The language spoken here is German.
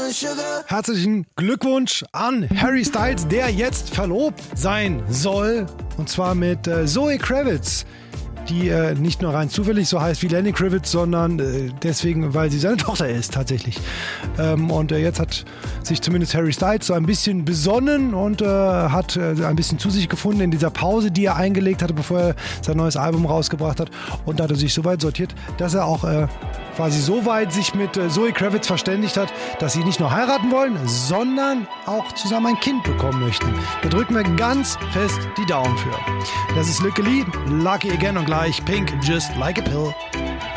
Herzlichen Glückwunsch an Harry Styles, der jetzt verlobt sein soll. Und zwar mit Zoe Kravitz, die nicht nur rein zufällig so heißt wie Lenny Kravitz, sondern deswegen, weil sie seine Tochter ist tatsächlich. Und jetzt hat sich zumindest Harry Styles so ein bisschen besonnen und hat ein bisschen zu sich gefunden in dieser Pause, die er eingelegt hatte, bevor er sein neues Album rausgebracht hat. Und da hat er sich so weit sortiert, dass er auch quasi so weit sich mit Zoe Kravitz verständigt hat, dass sie nicht nur heiraten wollen, sondern auch zusammen ein Kind bekommen möchten. Da drücken wir ganz fest die Daumen für. Das ist Lucky Again und gleich Pink, Just Like a Pill.